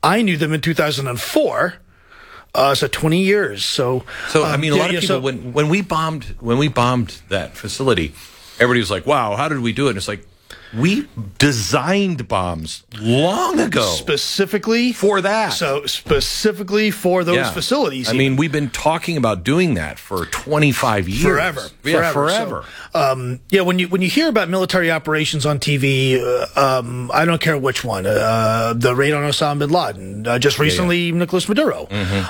I knew them in 2004. So 20 years. So I mean, a lot of people, when we bombed that facility, everybody was like, wow, how did we do it? And it's like, we designed bombs long ago. Specifically for that. So specifically for those facilities. I mean, we've been talking about doing that for 25 years. Forever. So, when you hear about military operations on TV, I don't care which one. The raid on Osama bin Laden. Just recently, Nicolas Maduro.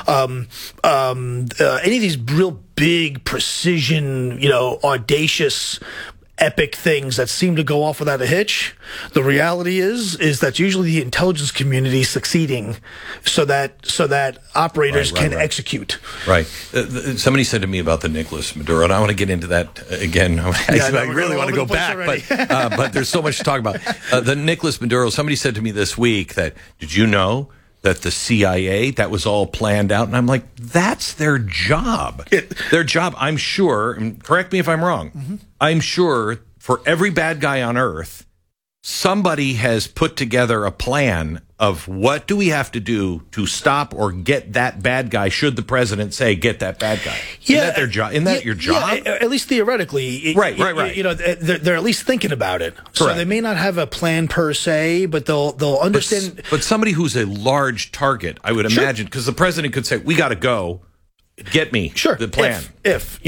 Any of these real big precision, audacious, epic things that seem to go off without a hitch. The reality is that's usually the intelligence community succeeding so that operators can execute. Right. Somebody said to me about the Nicolas Maduro, and I want to get into that again. I really want to go back, but there's so much to talk about. The Nicolas Maduro, somebody said to me this week that, did you know that the CIA, that was all planned out? And I'm like, that's their job. Their job, I'm sure, and correct me if I'm wrong, I'm sure for every bad guy on earth, somebody has put together a plan of what do we have to do to stop or get that bad guy, should the president say, get that bad guy. Isn't that their job? Isn't that your job? Yeah, at least theoretically. Right. They're at least thinking about it. Correct. So they may not have a plan per se, but they'll understand. But somebody who's a large target, I would imagine, because the president could say, we got to go. Get me the plan. If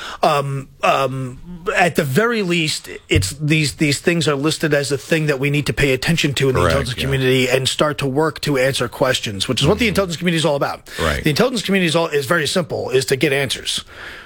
at the very least, it's these things are listed as a thing that we need to pay attention to in the intelligence community and start to work to answer questions, which is what the intelligence community is all about. Right. The intelligence community is very simple: is to get answers.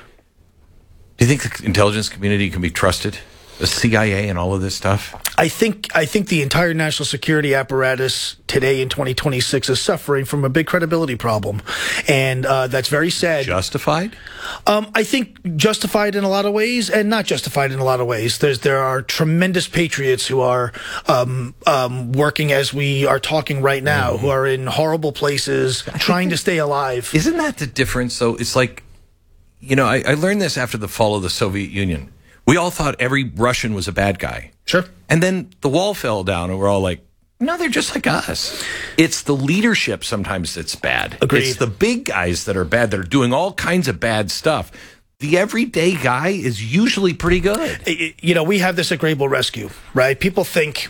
Do you think the intelligence community can be trusted? The CIA and all of this stuff? I think the entire national security apparatus today in 2026 is suffering from a big credibility problem, and that's very sad. Justified? I think justified in a lot of ways, and not justified in a lot of ways. There are tremendous patriots who are working as we are talking right now, who are in horrible places, trying to stay alive. Isn't that the difference, though? It's like, I learned this after the fall of the Soviet Union. We all thought every Russian was a bad guy. Sure. And then the wall fell down and we're all like, no, they're just like us. It's the leadership sometimes that's bad. Agreed. It's the big guys that are bad, that are doing all kinds of bad stuff. The everyday guy is usually pretty good. We have this at Grable Rescue, right? People think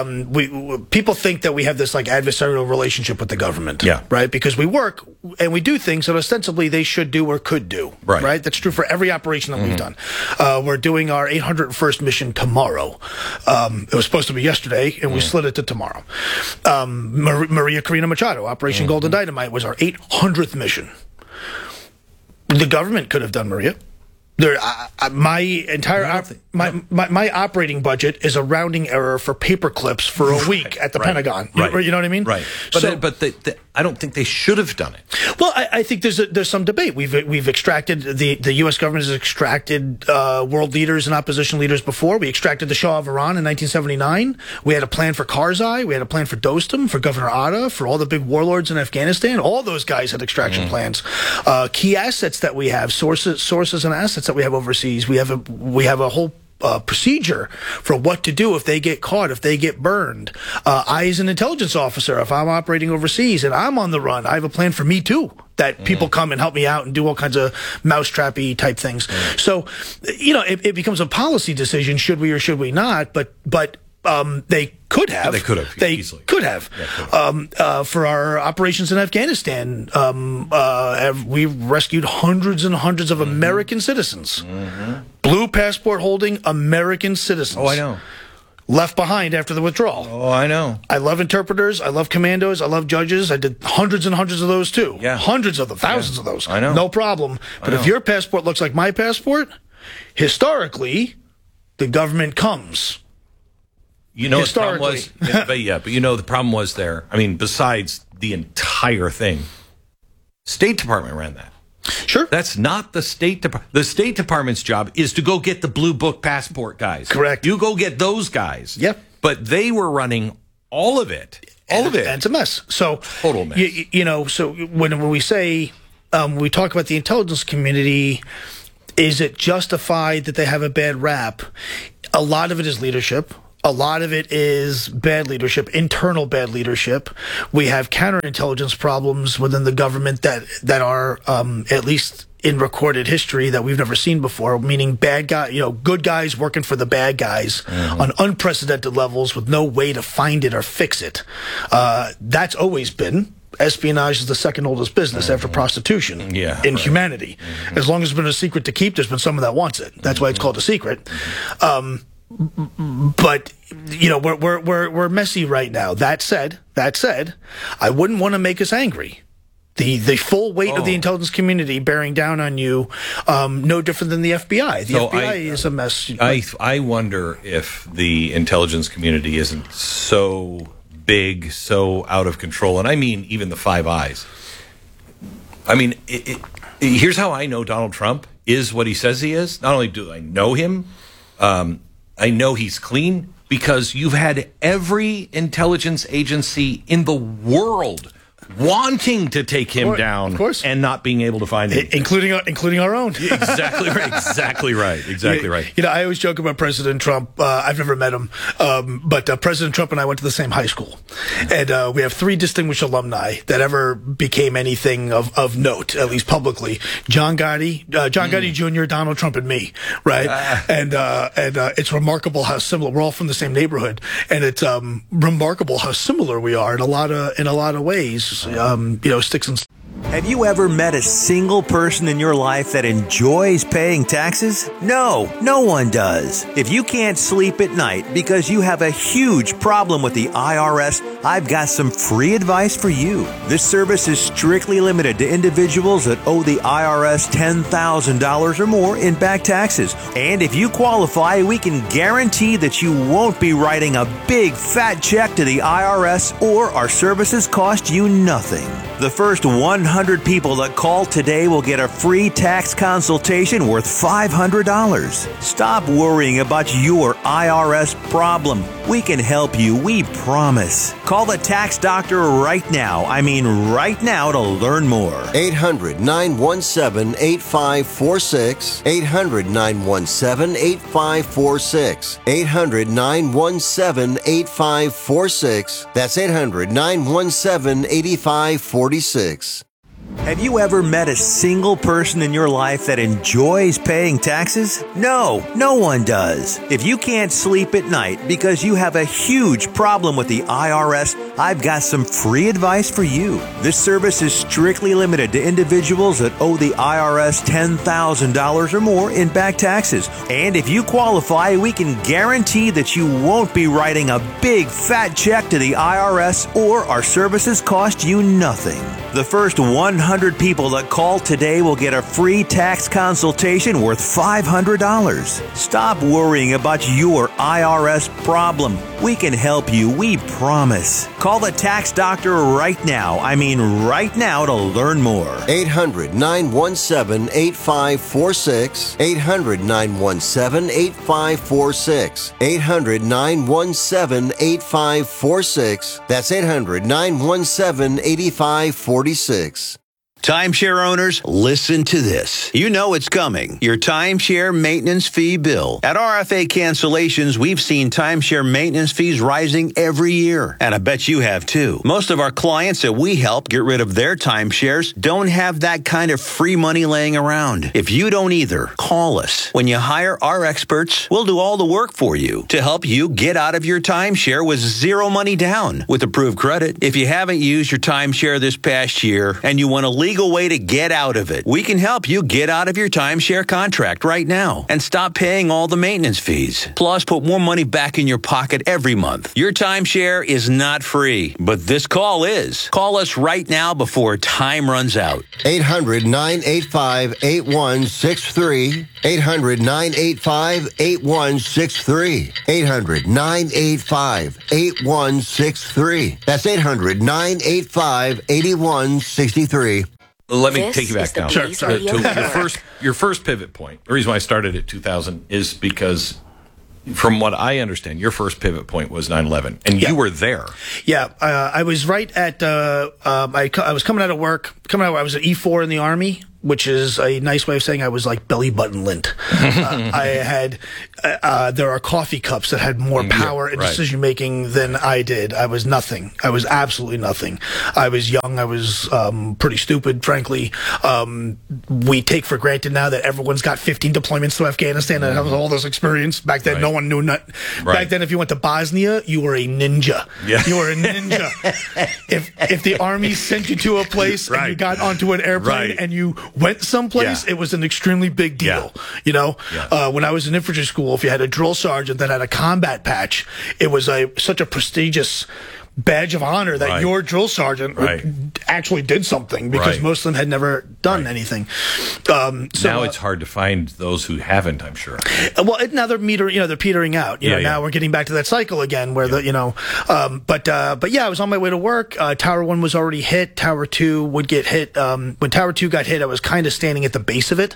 that we have this like adversarial relationship with the government, right? Because we work and we do things that ostensibly they should do or could do, right? That's true for every operation that we've done. We're doing our 801st mission tomorrow. It was supposed to be yesterday, and we slid it to tomorrow. Maria Corina Machado, Operation Golden Dynamite, was our 800th mission. The government could have done Maria. My entire my operating budget is a rounding error for paper clips for a week at the Pentagon. You know what I mean? Right. But I don't think they should have done it. Well, I think there's some debate. We've extracted the U.S. government has extracted world leaders and opposition leaders before. We extracted the Shah of Iran in 1979. We had a plan for Karzai. We had a plan for Dostum, for Governor Atta, for all the big warlords in Afghanistan. All those guys had extraction plans. Key assets that we have, sources and assets that we have overseas. We have a whole procedure for what to do if they get caught, if they get burned. I, as an intelligence officer, if I'm operating overseas and I'm on the run, I have a plan for me too. That people come and help me out and do all kinds of mousetrappy type things. So, it becomes a policy decision: should we or should we not? But they could have. They easily. Could have. For our operations in Afghanistan, we rescued hundreds and hundreds of American citizens. Blue passport holding American citizens. Oh, I know. Left behind after the withdrawal. Oh, I know. I love interpreters. I love commandos. I love judges. I did hundreds and hundreds of those too. Yeah. Hundreds of them. Thousands of those. I know. No problem. But if your passport looks like my passport, historically, the government comes. The problem was, the problem was there. I mean, besides the entire thing, State Department ran that. Sure. That's not the State Department. The State Department's job is to go get the blue book passport guys. Correct. You go get those guys. Yep. But they were running all of it. All of it. And it's a mess. So total mess. So when we say, we talk about the intelligence community, is it justified that they have a bad rap? A lot of it is leadership. A lot of it is bad leadership, internal bad leadership. We have counterintelligence problems within the government that are at least in recorded history that we've never seen before, meaning bad guy, good guys working for the bad guys on unprecedented levels with no way to find it or fix it. That's always been. Espionage is the second oldest business after prostitution in humanity. As long as it's been a secret to keep, there's been someone that wants it. That's why it's called a secret. But we're messy right now. That said, I wouldn't want to make us angry. The full weight of the intelligence community bearing down on you, no different than the FBI. The FBI is a mess. I wonder if the intelligence community isn't so big, so out of control, and I mean even the Five Eyes. I mean, here's how I know Donald Trump is what he says he is. Not only do I know him, I know he's clean because you've had every intelligence agency in the world wanting to take him down, of course, and not being able to find him, including our own. Exactly right. I always joke about President Trump. I've never met him, but President Trump and I went to the same high school, and we have 3 distinguished alumni that ever became anything of note, at least publicly. John Gotti Jr., Donald Trump, and me. Right, and it's remarkable how similar we're all from the same neighborhood, and it's remarkable how similar we are in a lot of ways. Sticks and... Have you ever met a single person in your life that enjoys paying taxes? No, no one does. If you can't sleep at night because you have a huge problem with the IRS, I've got some free advice for you. This service is strictly limited to individuals that owe the IRS $10,000 or more in back taxes. And if you qualify, we can guarantee that you won't be writing a big fat check to the IRS, or our services cost you nothing. The first 100 people that call today will get a free tax consultation worth $500. Stop worrying about your IRS problem. We can help you, we promise. Call the tax doctor right now. I mean right now, to learn more. 800-917-8546. 800-917-8546. 800-917-8546. That's 800-917-8546. Have you ever met a single person in your life that enjoys paying taxes? No, no one does. If you can't sleep at night because you have a huge problem with the IRS, I've got some free advice for you. This service is strictly limited to individuals that owe the IRS $10,000 or more in back taxes. And if you qualify, we can guarantee that you won't be writing a big fat check to the IRS, or our services cost you nothing. The first 100 people that call today will get a free tax consultation worth $500. Stop worrying about your IRS problem. We can help you, we promise. Call the tax doctor right now. I mean right now, to learn more. 800-917-8546. 800-917-8546. 800-917-8546. That's 800-917-8546. Timeshare owners, listen to this. You know it's coming. Your timeshare maintenance fee bill. At RFA Cancellations, we've seen timeshare maintenance fees rising every year. And I bet you have too. Most of our clients that we help get rid of their timeshares don't have that kind of free money laying around. If you don't either, call us. When you hire our experts, we'll do all the work for you to help you get out of your timeshare with zero money down with approved credit. If you haven't used your timeshare this past year and you want to legal way to get out of it, we can help you get out of your timeshare contract right now and stop paying all the maintenance fees. Plus, put more money back in your pocket every month. Your timeshare is not free, but this call is. Call us right now before time runs out. 800-985-8163. 800-985-8163. 800-985-8163. That's 800-985-8163. Let me take you back now. Sure. To your first pivot point. The reason why I started at 2000 is because, from what I understand, your first pivot point was 9/11, and you were there. Yeah, I was right at. I was coming out of work. I was at E4 in the Army. which is a nice way of saying I was like belly button lint. I had, there are coffee cups that had more power in decision making than I did. I was nothing. I was absolutely nothing. I was young. I was pretty stupid, frankly. We take for granted now that everyone's got 15 deployments to Afghanistan and has all this experience. Back then, no one knew. Back then, if you went to Bosnia, you were a ninja. Yeah. You were a ninja. if the army sent you to a place and you got onto an airplane and you went someplace, it was an extremely big deal. You know, when I was in infantry school, if you had a drill sergeant that had a combat patch, it was such a prestigious badge of honor that your drill sergeant actually did something, because most of them had never done anything. So now it's hard to find those who haven't, I'm sure. Well, now they're they're petering out. You know, now we're getting back to that cycle again, where but yeah, I was on my way to work. Tower 1 was already hit. Tower 2 would get hit. When Tower 2 got hit, I was kind of standing at the base of it.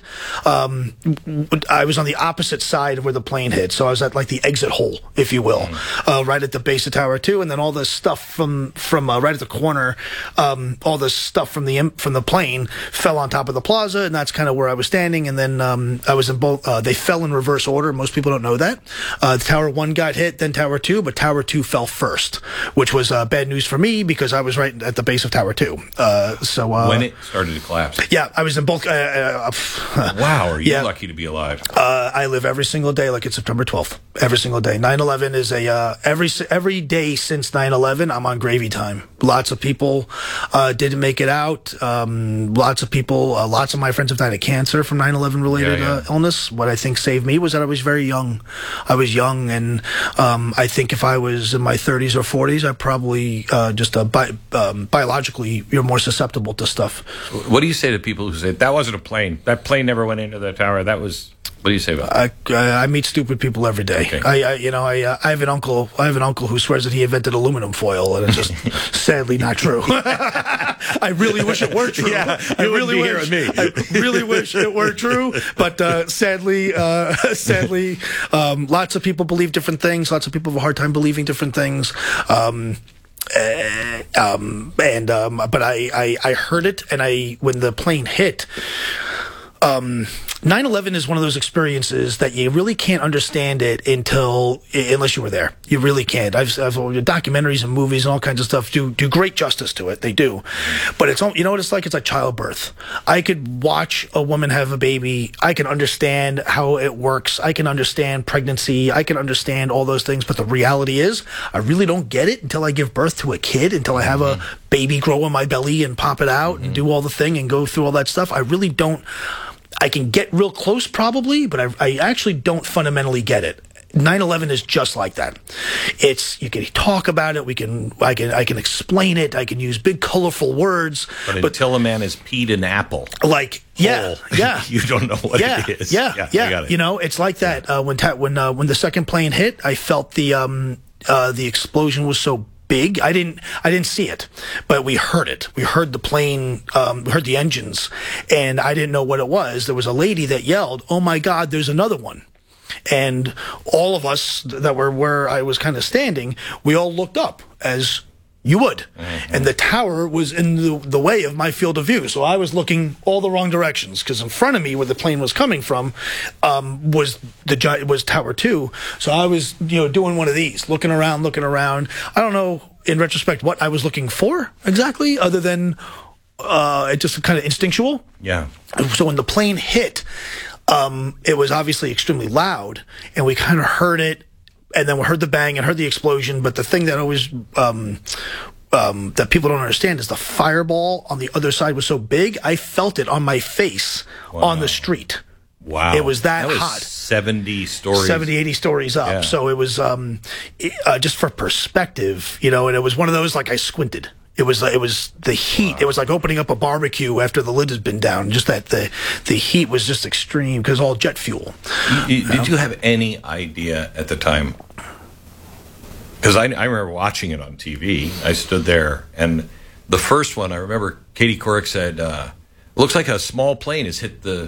I was on the opposite side of where the plane hit, so I was at like the exit hole, if you will, right at the base of Tower 2, and then all this stuff from right at the corner, all this stuff from the plane fell on top of the plaza, and that's kind of where I was standing. And then I was in both. They fell in reverse order. Most people don't know that. Tower 1 got hit, then Tower 2, but Tower 2 fell first, which was bad news for me because I was right at the base of Tower 2. So when it started to collapse, I was in both. Wow, are you lucky to be alive? I live every single day like it's September 12th. Every single day. 9/11 is every day since 9/11. I'm on gravy time. Lots of people didn't make it out. Lots of my friends have died of cancer from 9/11 related illness. What I think saved me was that I was very young. I was young, and I think if I was in my 30s or 40s, I probably biologically, you're more susceptible to stuff. What do you say to people who say that wasn't a plane? That plane never went into the tower. That was. What do you say about that? I meet stupid people every day. Okay. I have an uncle. I have an uncle who swears that he invented aluminum foil, and it's just sadly not true. I really wish it were true. Yeah, I really wish it were true, but sadly, lots of people believe different things. Lots of people have a hard time believing different things. But I heard it, and when the plane hit. 9/11 is one of those experiences that you really can't understand it unless you were there. You really can't. I've documentaries and movies and all kinds of stuff do great justice to it. They do, but you know what it's like? It's like childbirth. I could watch a woman have a baby. I can understand how it works. I can understand pregnancy. I can understand all those things. But the reality is, I really don't get it until I give birth to a kid. Until I have a baby grow in my belly and pop it out and do all the thing and go through all that stuff. I really don't. I can get real close probably, but I actually don't fundamentally get it. 9/11 is just like that. You can talk about it. I can explain it. I can use big colorful words. But until a man has peed an apple, you don't know what it is. Yeah. You know, it's like that. When the second plane hit, I felt the explosion was so big. I didn't see it, but we heard it. We heard the plane, we heard the engines, and I didn't know what it was. There was a lady that yelled, "Oh my God, there's another one." And all of us that were where I was kind of standing, we all looked up as you would. And the tower was in the way of my field of view. So I was looking all the wrong directions, because in front of me, where the plane was coming from, was Tower 2. So I was, doing one of these, looking around. I don't know, in retrospect, what I was looking for exactly, other than it just kind of instinctual. Yeah. So when the plane hit, it was obviously extremely loud, and we kind of heard it. And then we heard the bang and heard the explosion. But the thing that always that people don't understand is the fireball on the other side was so big, I felt it on my face on the street. Wow. It was that hot. 70 stories. 70, 80 stories up. Yeah. So it was just for perspective, and it was one of those, like, I squinted. It was the heat. Wow. It was like opening up a barbecue after the lid has been down. Just that the heat was just extreme, because all jet fuel. Did you have any idea at the time? Because I remember watching it on TV. I stood there, and the first one, I remember Katie Couric said, "Looks like a small plane has hit the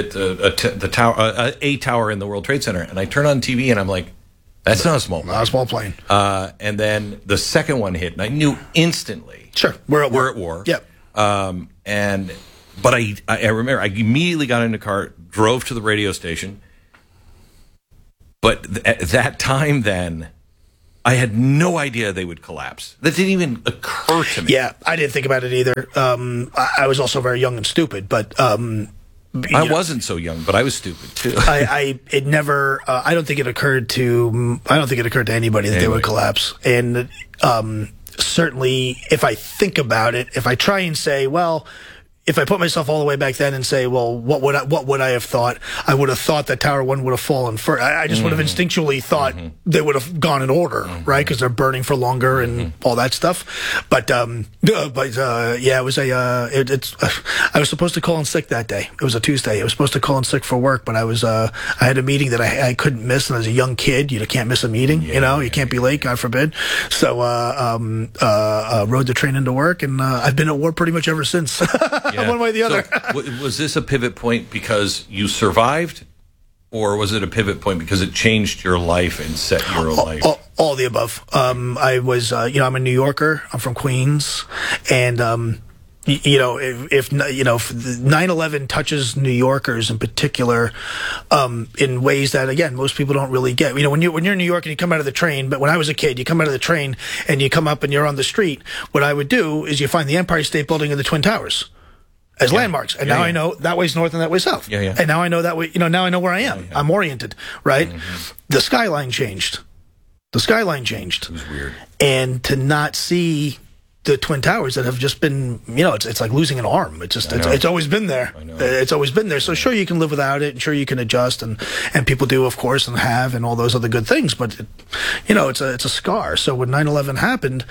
tower, a tower in the World Trade Center." And I turn on TV, and I'm like, "That's not a small plane." Not a small plane. And then the second one hit, and I knew instantly. Sure, we're at war. Yep. And But I remember I immediately got in the car, drove to the radio station. But at that time then, I had no idea they would collapse. That didn't even occur to me. Yeah, I didn't think about it either. I was also very young and stupid, but I wasn't so young, but I was stupid too. It never. I don't think it occurred to anybody that they would collapse. And certainly, if I think about it, if I try and say, well, if I put myself all the way back then and say, well, what would I have thought? I would have thought that Tower 1 would have fallen first. I just would have instinctually thought they would have gone in order, right? Because they're burning for longer and all that stuff. But yeah, it was I was supposed to call in sick that day. It was a Tuesday. I was supposed to call in sick for work, but I had a meeting that I couldn't miss. And as a young kid, you can't miss a meeting. You can't be late, God forbid. So rode the train into work, and I've been at war pretty much ever since. One way or the other. So, was this a pivot point because you survived, or was it a pivot point because it changed your life and set your life? All the above. I was, I'm a New Yorker. I'm from Queens, and if 9/11 touches New Yorkers in particular, in ways that, again, most people don't really get. When you're in New York and you come out of the train, but when I was a kid, you come out of the train and you come up and you're on the street. What I would do is you find the Empire State Building and the Twin Towers as landmarks. And now I know that way's north and that way's south. And now I know that way, now I know where I am. I'm oriented, right? The skyline changed. It was weird. And to not see the Twin Towers that have just been, it's like losing an arm. It's always been there. It's always been there. So sure, you can live without it, and sure you can adjust, and people do, of course, and have, and all those other good things. But it's a scar. So when 9/11 happened,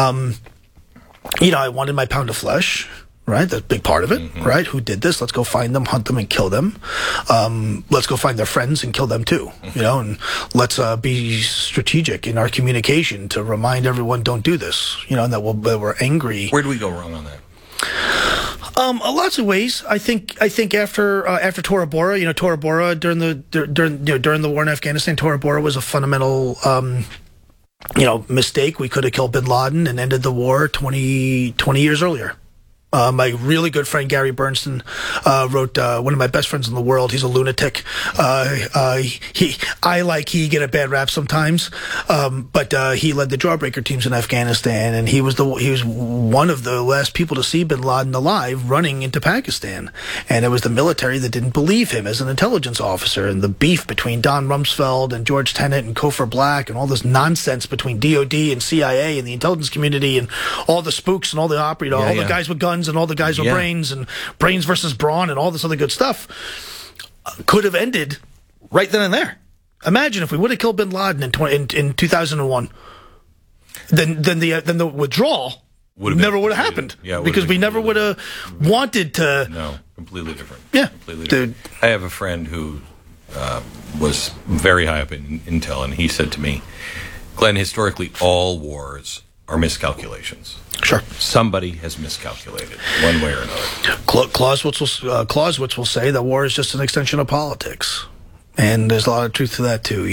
I wanted my pound of flesh. Right, that's a big part of it. Right, who did this? Let's go find them, hunt them, and kill them. Let's go find their friends and kill them too. And let's be strategic in our communication to remind everyone, don't do this. And that we're angry. Where do we go wrong on that? Lots of ways. I think after Tora Bora, Tora Bora during the war in Afghanistan, Tora Bora was a fundamental mistake. We could have killed Bin Laden and ended the war 20 years earlier. My really good friend Gary Bernstein wrote, one of my best friends in the world. He's a lunatic. He get a bad rap sometimes, but he led the Jawbreaker teams in Afghanistan, and he was one of the last people to see Bin Laden alive running into Pakistan. And it was the military that didn't believe him as an intelligence officer, and the beef between Don Rumsfeld and George Tenet and Cofer Black, and all this nonsense between DOD and CIA and the intelligence community, and all the spooks and all the all the guys with guns and all the guys with brains, and brains versus brawn, and all this other good stuff could have ended right then and there. Imagine if we would have killed Bin Laden in 2001, then the withdrawal never would have happened. Because we never would have wanted to. No, completely different. Yeah, completely different. I have a friend who was very high up in intel, and he said to me, Glenn, historically all wars are miscalculations. Sure. Somebody has miscalculated one way or another. Clausewitz will say that war is just an extension of politics. And there's a lot of truth to that, too,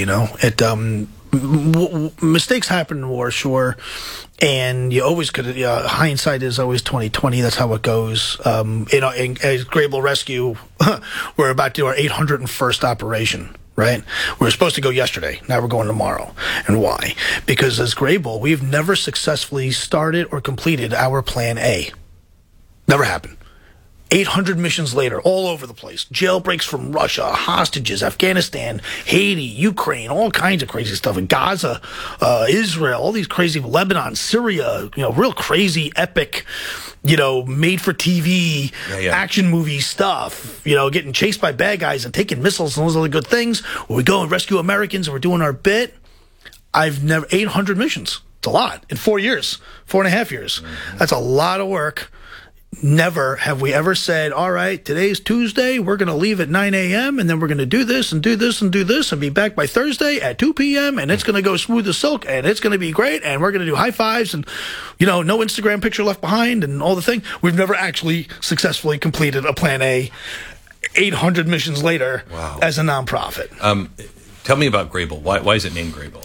mistakes happen in war, sure. And you always could, hindsight is always 20/20. That's how it goes. In Grable Rescue, we're about to do our 801st operation. Right? We were supposed to go yesterday. Now we're going tomorrow. And why? Because as Grable, we've never successfully started or completed our Plan A. Never happened. 800 missions later, all over the place. Jailbreaks from Russia, hostages, Afghanistan, Haiti, Ukraine, all kinds of crazy stuff. In Gaza, Israel, all these crazy, Lebanon, Syria, real crazy, epic, made for TV, action movie stuff, getting chased by bad guys and taking missiles and those other good things. Where we go and rescue Americans and we're doing our bit. 800 missions. It's a lot in 4 years, 4.5 years. That's a lot of work. Never have we ever said, all right, today's Tuesday, we're going to leave at 9 a.m. and then we're going to do this and do this and do this and be back by Thursday at 2 p.m. and it's going to go smooth as silk and it's going to be great and we're going to do high fives and, no Instagram picture left behind and all the thing. We've never actually successfully completed a Plan A 800 missions later as a nonprofit. Tell me about Grable. Why is it named Grable?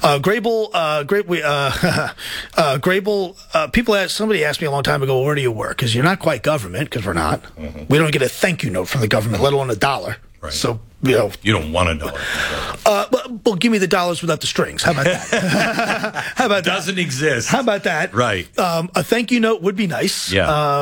Grable. Somebody asked me a long time ago, where do you work? Because you're not quite government, because we're not. Mm-hmm. We don't get a thank you note from the government, let alone $1. Right. So, you don't want $1. Well, give me the dollars without the strings. How about that? How about that? Doesn't exist. How about that? Right. A thank you note would be nice. Yeah.